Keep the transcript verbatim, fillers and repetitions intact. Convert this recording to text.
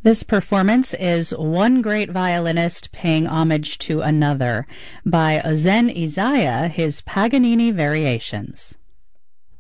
This performance is One Great Violinist Paying Homage to Another by Ozen Isaiah, his Paganini Variations.